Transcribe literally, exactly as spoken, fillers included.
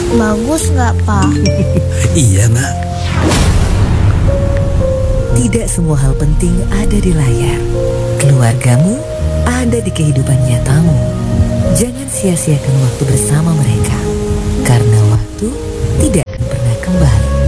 Bagus nggak, Pak? Iya, Nak. Tidak semua hal penting ada di layar. Keluargamu ada di kehidupan nyatamu. Jangan sia-siakan waktu bersama mereka, karena waktu tidak